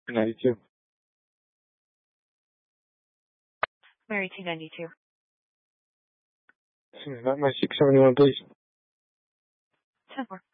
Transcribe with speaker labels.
Speaker 1: 92.
Speaker 2: Mary 292.
Speaker 1: Not my 671, please.
Speaker 2: 10-4.